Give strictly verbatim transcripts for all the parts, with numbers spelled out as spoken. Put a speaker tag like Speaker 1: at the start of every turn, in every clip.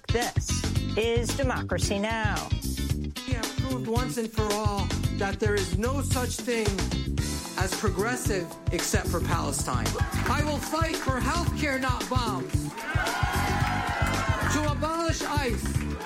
Speaker 1: This is Democracy Now!
Speaker 2: We have proved once and for all that there is no such thing as progressive except for Palestine. I will fight for health care, not bombs. To abolish ICE.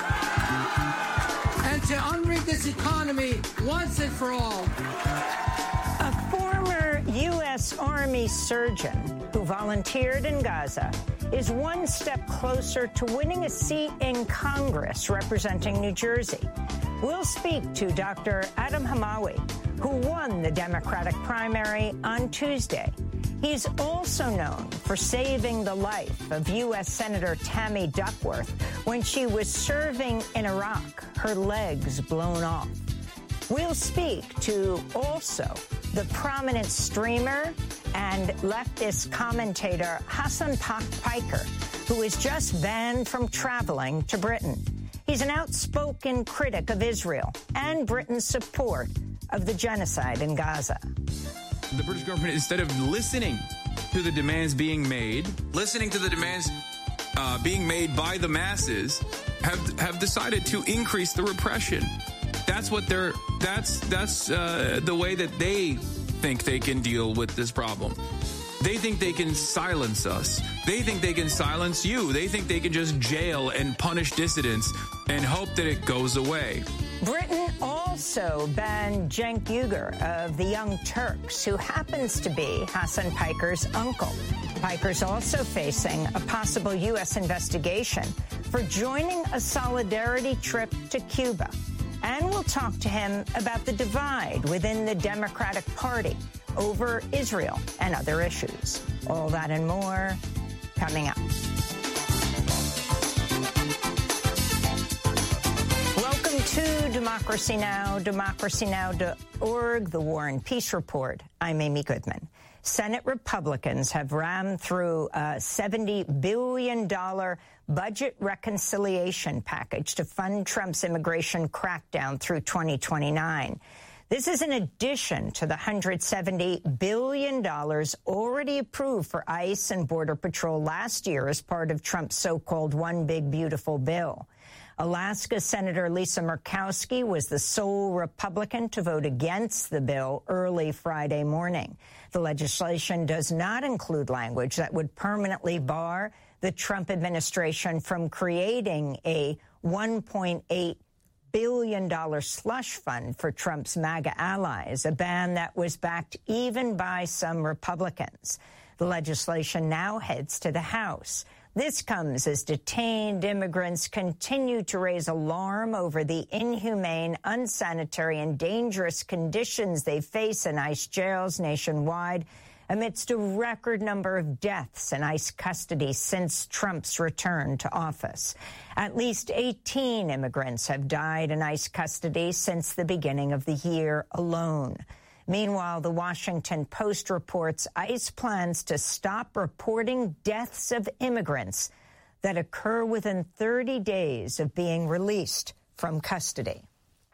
Speaker 2: And to unrig this economy once and for all.
Speaker 1: A former U S Army surgeon who volunteered in Gaza is one step closer to winning a seat in Congress representing New Jersey. We'll speak to Doctor Adam Hamawi, who won the Democratic primary on Tuesday. He's also known for saving the life of U S Senator Tammy Duckworth when she was serving in Iraq, her legs blown off. We'll speak to also the prominent streamer and leftist commentator Hassan Piker, who is just banned from traveling to Britain. He's an outspoken critic of Israel and Britain's support of the genocide in Gaza.
Speaker 3: The British government, instead of listening to the demands being made, listening to the demands uh, being made by the masses, have have decided to increase the repression. That's what they're. That's that's uh, the way that they think they can deal with this problem. They think they can silence us. They think they can silence you. They think they can just jail and punish dissidents and hope that it goes away.
Speaker 1: Britain also banned Cenk Uygur of the Young Turks, who happens to be Hassan Piker's uncle. Piker's also facing a possible U S investigation for joining a solidarity trip to Cuba. And we'll talk to him about the divide within the Democratic Party over Israel and other issues. All that and more coming up. Welcome to Democracy Now!, democracy now dot org, the War and Peace Report. I'm Amy Goodman. Senate Republicans have rammed through a seventy billion dollars budget reconciliation package to fund Trump's immigration crackdown through twenty twenty-nine. This is in addition to the one hundred seventy billion dollars already approved for ICE and Border Patrol last year as part of Trump's so-called One Big Beautiful Bill. Alaska Senator Lisa Murkowski was the sole Republican to vote against the bill early Friday morning. The legislation does not include language that would permanently bar the Trump administration from creating a one point eight billion dollars slush fund for Trump's MAGA allies, a ban that was backed even by some Republicans. The legislation now heads to the House. This comes as detained immigrants continue to raise alarm over the inhumane, unsanitary, and dangerous conditions they face in ICE jails nationwide amidst a record number of deaths in ICE custody since Trump's return to office. At least eighteen immigrants have died in ICE custody since the beginning of the year alone. Meanwhile, the Washington Post reports ICE plans to stop reporting deaths of immigrants that occur within thirty days of being released from custody.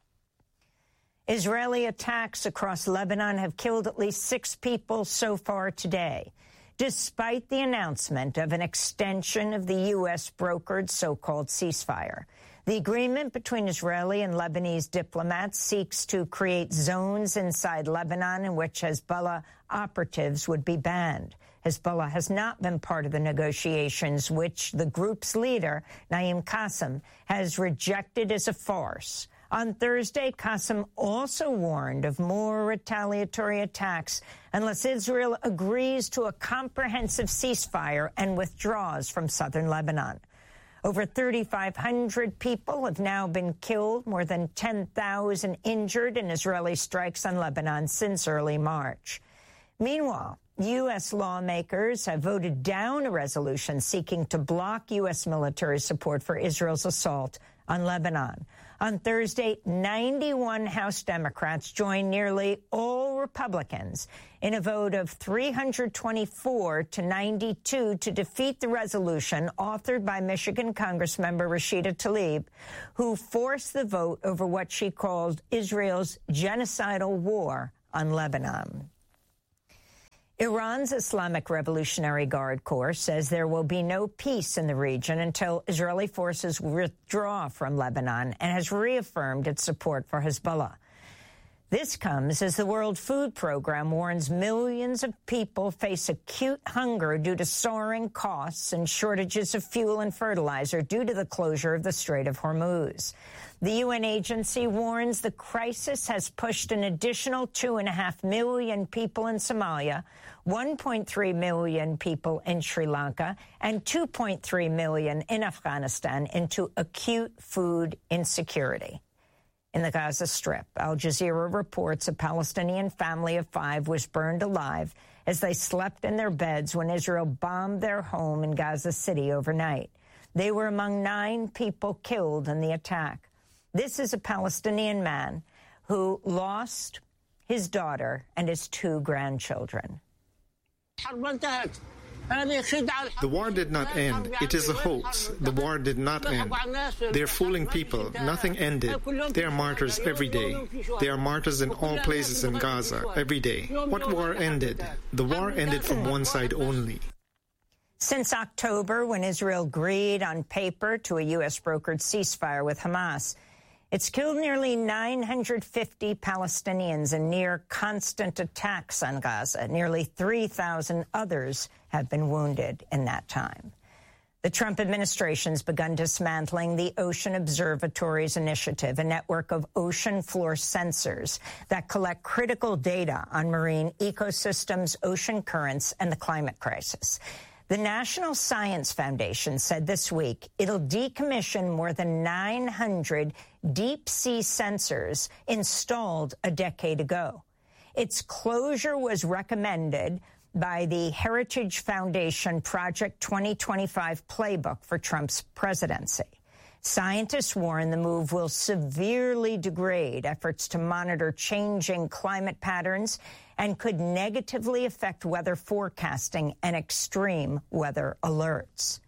Speaker 1: Israeli attacks across Lebanon have killed at least six people so far today, despite the announcement of an extension of the U S-brokered so-called ceasefire. The agreement between Israeli and Lebanese diplomats seeks to create zones inside Lebanon in which Hezbollah operatives would be banned. Hezbollah has not been part of the negotiations, which the group's leader, Naim Qassem, has rejected as a farce. On Thursday, Qassem also warned of more retaliatory attacks unless Israel agrees to a comprehensive ceasefire and withdraws from southern Lebanon. Over thirty-five hundred people have now been killed, more than ten thousand injured in Israeli strikes on Lebanon since early March. Meanwhile, U S lawmakers have voted down a resolution seeking to block U S military support for Israel's assault on Lebanon. On Thursday, ninety-one House Democrats joined nearly all Republicans in a vote of three hundred twenty-four to ninety-two to defeat the resolution authored by Michigan Congressmember Rashida Tlaib, who forced the vote over what she called Israel's genocidal war on Lebanon. Iran's Islamic Revolutionary Guard Corps says there will be no peace in the region until Israeli forces withdraw from Lebanon and has reaffirmed its support for Hezbollah. This comes as the World Food Program warns millions of people face acute hunger due to soaring costs and shortages of fuel and fertilizer due to the closure of the Strait of Hormuz. The U N agency warns the crisis has pushed an additional two and a half million people in Somalia, one point three million people in Sri Lanka, and two point three million in Afghanistan into acute food insecurity. In the Gaza Strip, Al Jazeera reports a Palestinian family of five was burned alive as they slept in their beds when Israel bombed their home in Gaza City overnight. They were among nine people killed in the attack. This is a Palestinian man who lost his daughter and his two grandchildren.
Speaker 4: The war did not end. It is a hoax. The war did not end. They're fooling people. Nothing ended. They are martyrs every day. They are martyrs in all places in Gaza every day. What war ended? The war ended from one side only.
Speaker 1: Since October, when Israel agreed on paper to a U S-brokered ceasefire with Hamas, it's killed nearly nine hundred fifty Palestinians in near constant attacks on Gaza. Nearly three thousand others have been wounded in that time. The Trump administration's begun dismantling the Ocean Observatory's initiative, a network of ocean floor sensors that collect critical data on marine ecosystems, ocean currents, and the climate crisis. The National Science Foundation said this week it'll decommission more than nine hundred deep-sea sensors installed a decade ago. Its closure was recommended by the Heritage Foundation Project twenty twenty-five playbook for Trump's presidency. Scientists warn the move will severely degrade efforts to monitor changing climate patterns and could negatively affect weather forecasting and extreme weather alerts.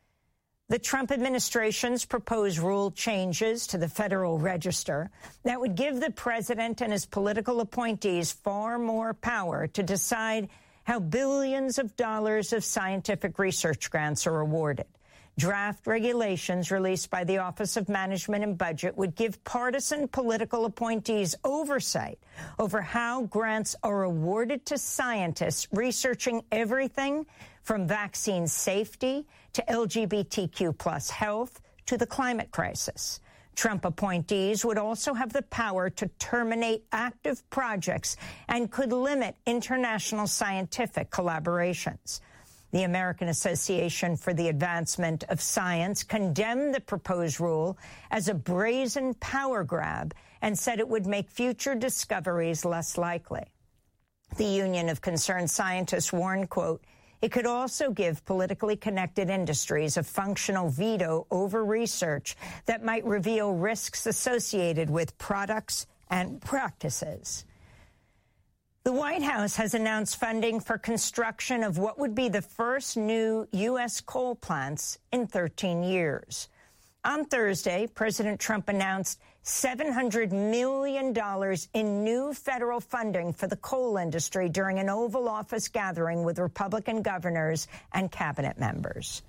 Speaker 1: The Trump administration's proposed rule changes to the Federal Register that would give the president and his political appointees far more power to decide how billions of dollars of scientific research grants are awarded. Draft regulations released by the Office of Management and Budget would give partisan political appointees oversight over how grants are awarded to scientists researching everything from vaccine safety to L G B T Q plus health to the climate crisis. Trump appointees would also have the power to terminate active projects and could limit international scientific collaborations. The American Association for the Advancement of Science condemned the proposed rule as a brazen power grab and said it would make future discoveries less likely. The Union of Concerned Scientists warned, quote, it could also give politically connected industries a functional veto over research that might reveal risks associated with products and practices. The White House has announced funding for construction of what would be the first new U S coal plants in thirteen years. On Thursday, President Trump announced seven hundred million dollars in new federal funding for the coal industry during an Oval Office gathering with Republican governors and cabinet members.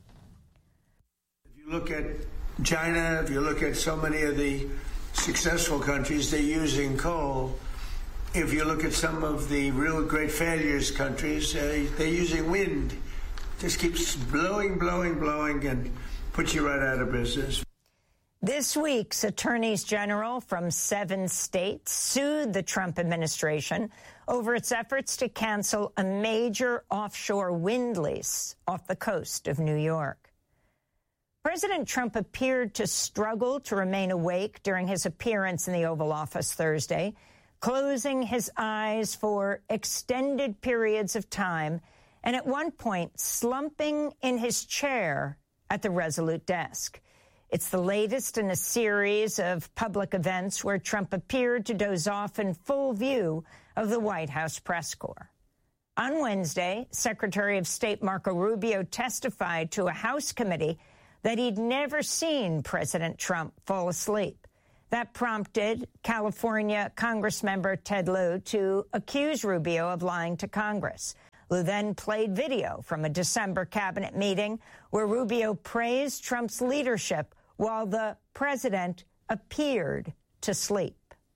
Speaker 5: If you look at China, if you look at so many of the successful countries, they're using coal. If you look at some of the real great failures countries, uh, they're using wind. Just keeps blowing, blowing, blowing, and puts you right out of business.
Speaker 1: This week's attorneys general from seven states sued the Trump administration over its efforts to cancel a major offshore wind lease off the coast of New York. President Trump appeared to struggle to remain awake during his appearance in the Oval Office Thursday, closing his eyes for extended periods of time, and at one point slumping in his chair at the Resolute desk. It's the latest in a series of public events where Trump appeared to doze off in full view of the White House press corps. On Wednesday, Secretary of State Marco Rubio testified to a House committee that he'd never seen President Trump fall asleep. That prompted California Congressmember Ted Lieu to accuse Rubio of lying to Congress. who then played video from a December cabinet meeting where Rubio praised Trump's leadership while the president appeared to sleep.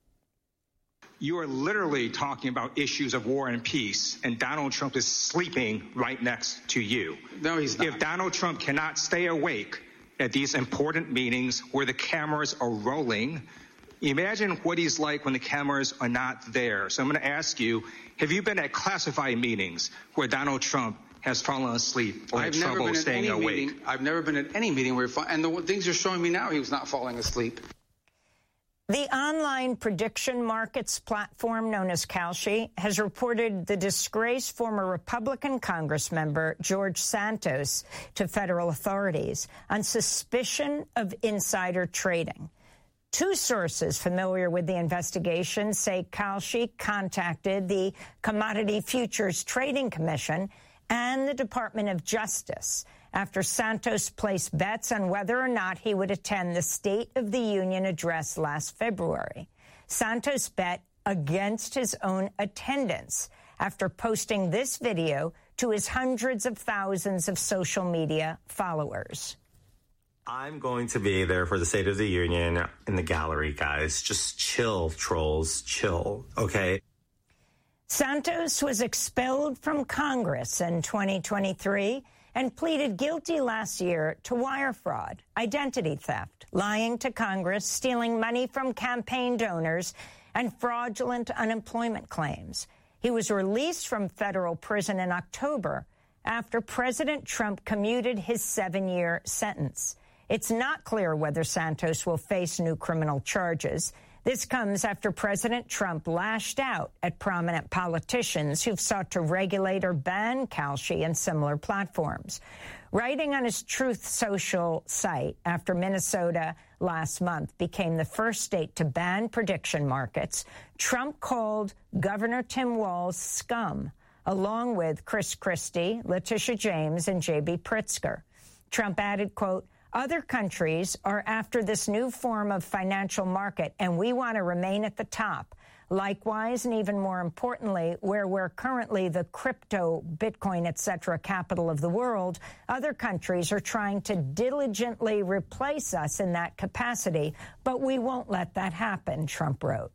Speaker 6: You are literally talking about issues of war and peace, and Donald Trump is sleeping right next to you.
Speaker 7: No, he's not.
Speaker 6: If Donald Trump cannot stay awake at these important meetings where the cameras are rolling, imagine what he's like when the cameras are not there. So I'm going to ask you, have you been at classified meetings where Donald Trump has fallen asleep or
Speaker 7: I've
Speaker 6: had
Speaker 7: never
Speaker 6: trouble
Speaker 7: been at
Speaker 6: staying
Speaker 7: any
Speaker 6: awake?
Speaker 7: Meeting, I've never been at any meeting where, and the things you're showing me now, he was not falling asleep.
Speaker 1: The online prediction markets platform known as Kalshi has reported the disgraced former Republican Congress member George Santos to federal authorities on suspicion of insider trading. Two sources familiar with the investigation say Kalshi contacted the Commodity Futures Trading Commission and the Department of Justice after Santos placed bets on whether or not he would attend the State of the Union address last February. Santos bet against his own attendance after posting this video to his hundreds of thousands of social media followers.
Speaker 8: I'm going to be there for the State of the Union in the gallery, guys. Just chill, trolls, chill, okay?
Speaker 1: Santos was expelled from Congress in twenty twenty-three and pleaded guilty last year to wire fraud, identity theft, lying to Congress, stealing money from campaign donors, and fraudulent unemployment claims. He was released from federal prison in October after President Trump commuted his seven-year sentence. It's not clear whether Santos will face new criminal charges. This comes after President Trump lashed out at prominent politicians who've sought to regulate or ban Kalshi and similar platforms. Writing on his Truth Social site after Minnesota last month became the first state to ban prediction markets, Trump called Governor Tim Walz scum, along with Chris Christie, Letitia James, and J B Pritzker. Trump added, quote, "Other countries are after this new form of financial market, and we want to remain at the top. Likewise, and even more importantly, where we're currently the crypto, Bitcoin, et cetera, capital of the world, other countries are trying to diligently replace us in that capacity, but we won't let that happen," Trump wrote.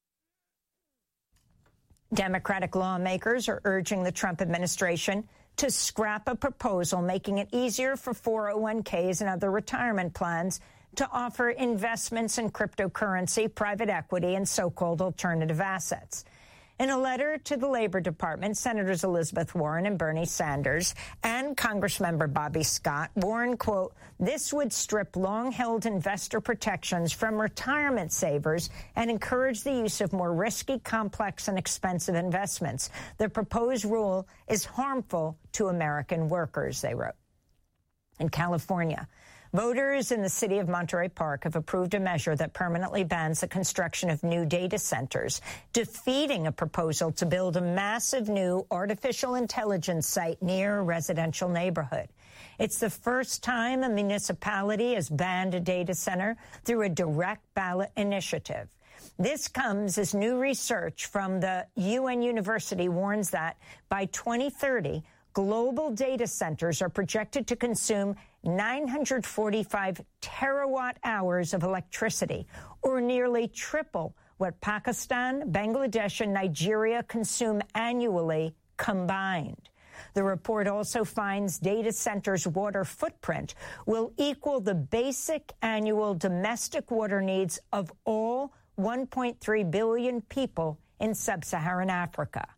Speaker 1: Democratic lawmakers are urging the Trump administration to scrap a proposal making it easier for four oh one k's and other retirement plans to offer investments in cryptocurrency, private equity, and so-called alternative assets. In a letter to the Labor Department, Senators Elizabeth Warren and Bernie Sanders and Congressmember Bobby Scott warned, quote, "This would strip long-held investor protections from retirement savers and encourage the use of more risky, complex, and expensive investments. The proposed rule is harmful to American workers," they wrote. In California, voters in the city of Monterey Park have approved a measure that permanently bans the construction of new data centers, defeating a proposal to build a massive new artificial intelligence site near a residential neighborhood. It's the first time a municipality has banned a data center through a direct ballot initiative. This comes as new research from the U N University warns that by twenty thirty, global data centers are projected to consume nine hundred forty-five terawatt hours of electricity, or nearly triple what Pakistan, Bangladesh, and Nigeria consume annually combined. The report also finds data centers' water footprint will equal the basic annual domestic water needs of all one point three billion people in sub-Saharan Africa.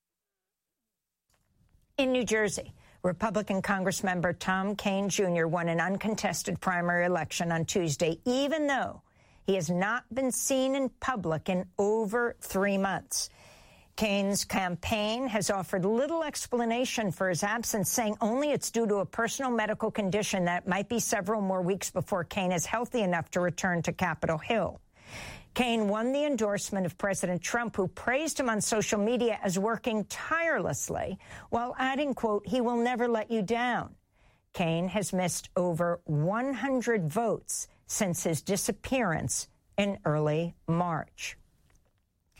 Speaker 1: In New Jersey, Republican Congressmember Tom Kean Junior won an uncontested primary election on Tuesday, even though he has not been seen in public in over three months. Kean's campaign has offered little explanation for his absence, saying only it's due to a personal medical condition that might be several more weeks before Kean is healthy enough to return to Capitol Hill. Kean won the endorsement of President Trump, who praised him on social media as working tirelessly, while adding, quote, "He will never let you down." Kean has missed over one hundred votes since his disappearance in early March.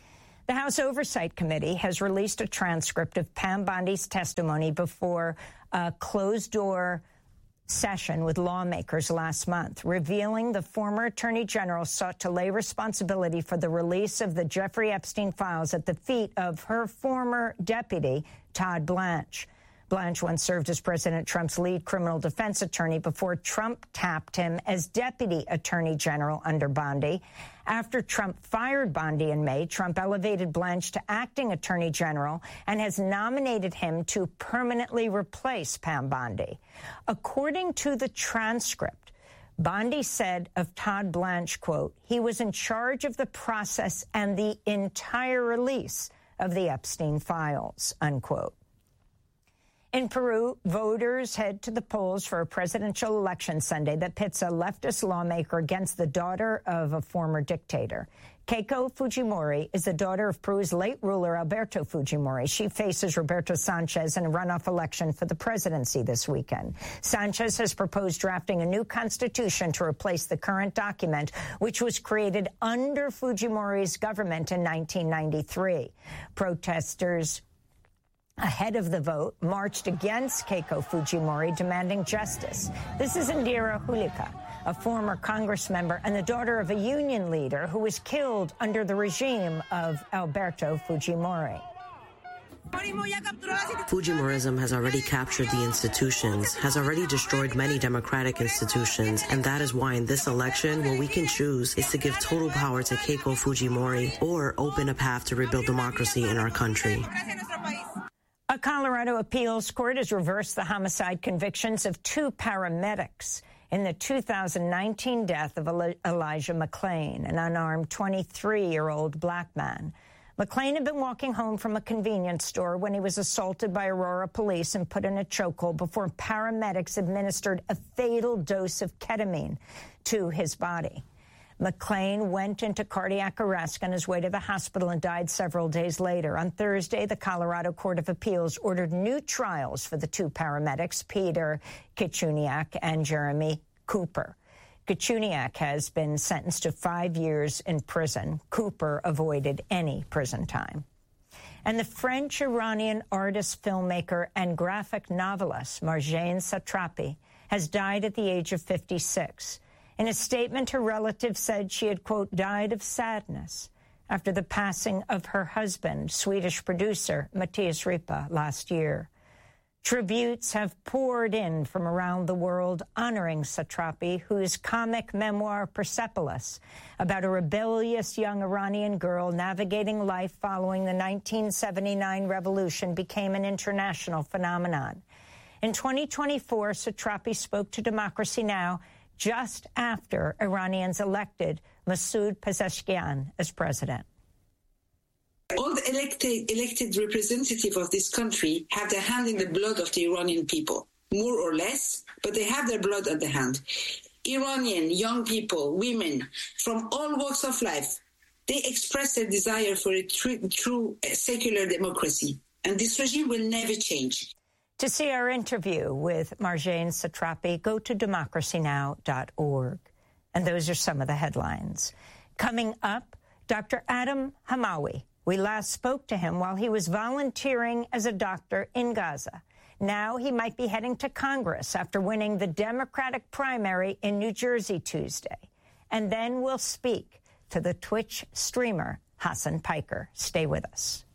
Speaker 1: The House Oversight Committee has released a transcript of Pam Bondi's testimony before a closed-door session with lawmakers last month, revealing the former Attorney General sought to lay responsibility for the release of the Jeffrey Epstein files at the feet of her former deputy, Todd Blanche. Blanche once served as President Trump's lead criminal defense attorney before Trump tapped him as Deputy Attorney General under Bondi. After Trump fired Bondi in May, Trump elevated Blanche to acting Attorney General and has nominated him to permanently replace Pam Bondi. According to the transcript, Bondi said of Todd Blanche, quote, he was in charge of the process and the entire release of the Epstein files, unquote. In Peru, voters head to the polls for a presidential election Sunday that pits a leftist lawmaker against the daughter of a former dictator. Keiko Fujimori is the daughter of Peru's late ruler, Alberto Fujimori. She faces Roberto Sanchez in a runoff election for the presidency this weekend. Sanchez has proposed drafting a new constitution to replace the current document, which was created under Fujimori's government in nineteen ninety-three. Protesters ahead of the vote, marched against Keiko Fujimori, demanding justice. This is Indira Hulika, a former Congress member and the daughter of a union leader who was killed under the regime of Alberto Fujimori.
Speaker 9: Fujimorism has already captured the institutions, has already destroyed many democratic institutions, and that is why in this election, what we can choose is to give total power to Keiko Fujimori or open a path to rebuild democracy in our country.
Speaker 1: A Colorado appeals court has reversed the homicide convictions of two paramedics in the two thousand nineteen death of Elijah McClain, an unarmed twenty-three-year-old black man. McClain had been walking home from a convenience store when he was assaulted by Aurora police and put in a chokehold before paramedics administered a fatal dose of ketamine to his body. McClain went into cardiac arrest on his way to the hospital and died several days later. On Thursday, the Colorado Court of Appeals ordered new trials for the two paramedics, Peter Kichuniak and Jeremy Cooper. Kichuniak has been sentenced to five years in prison. Cooper avoided any prison time. And the French-Iranian artist, filmmaker, and graphic novelist Marjane Satrapi has died at the age of fifty-six. In a statement, her relatives said she had, quote, died of sadness after the passing of her husband, Swedish producer Mattias Ripa, last year. Tributes have poured in from around the world honoring Satrapi, whose comic memoir Persepolis, about a rebellious young Iranian girl navigating life following the nineteen seventy-nine revolution, became an international phenomenon. In twenty twenty-four, Satrapi spoke to Democracy Now! Just after Iranians elected Masoud Pezeshkian as president.
Speaker 10: All the elected, elected representatives of this country have their hand in the blood of the Iranian people, more or less, but they have their blood at the hand. Iranian young people, women, from all walks of life, they express their desire for a true, true secular democracy, and this regime will never change.
Speaker 1: To see our interview with Marjane Satrapi, go to democracy now dot org. And those are some of the headlines. Coming up, Doctor Adam Hamawi. We last spoke to him while he was volunteering as a doctor in Gaza. Now he might be heading to Congress after winning the Democratic primary in New Jersey Tuesday. And then we'll speak to the Twitch streamer Hassan Piker. Stay with us.